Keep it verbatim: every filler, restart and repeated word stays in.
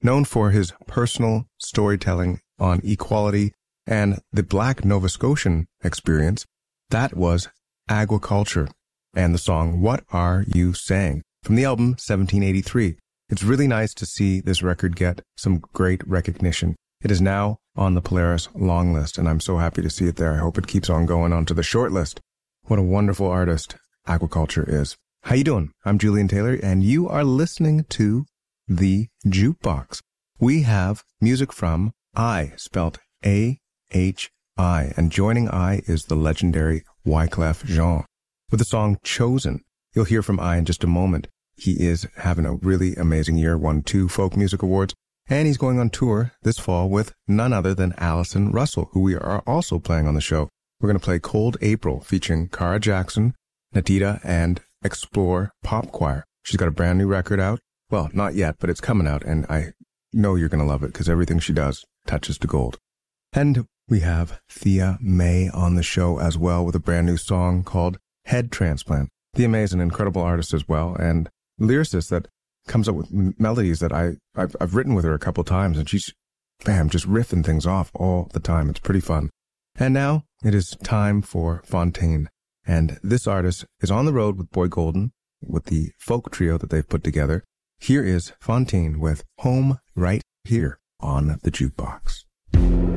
known for his personal storytelling on equality and the Black Nova Scotian experience. That was Agwaculture and the song What Are You Saying from the album seventeen eighty-three. It's really nice to see this record get some great recognition. It is now on the Polaris long list, and I'm so happy to see it there. I hope it keeps on going onto the short list. What a wonderful artist Agwaculture is. How you doing? I'm Julian Taylor, and you are listening to The Jukebox. We have music from I, spelt A H I, and joining I is the legendary Wyclef Jean with the song Chosen. You'll hear from I in just a moment. He is having a really amazing year, won two folk music awards, and he's going on tour this fall with none other than Allison Russell, who we are also playing on the show. We're going to play Cold April featuring Cara Jackson, Natita, and Explore Pop Choir. She's got a brand new record out. Well, not yet, but it's coming out, and I know you're going to love it because everything she does touches to gold. And we have Thea May on the show as well with a brand new song called Head Transplant. Thea May is an incredible artist as well, and lyricist that comes up with melodies that I, I've, I've written with her a couple times, and she's, bam, just riffing things off all the time. It's pretty fun. And now it is time for Fontaine. And this artist is on the road with Boy Golden, with the folk trio that they've put together. Here is Fontaine with Home Right Here on the Jukebox.